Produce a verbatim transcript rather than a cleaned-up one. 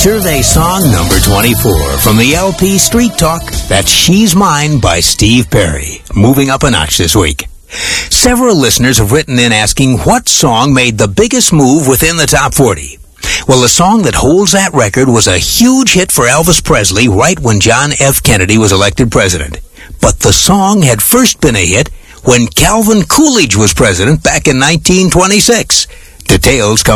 Survey song number twenty-four from the L P Street Talk. That's She's Mine by Steve Perry. Moving up a notch this week. Several listeners have written in asking what song made the biggest move within the top forty. Well, the song that holds that record was a huge hit for Elvis Presley right when John F. Kennedy was elected president. But the song had first been a hit when Calvin Coolidge was president back in nineteen twenty-six. Details come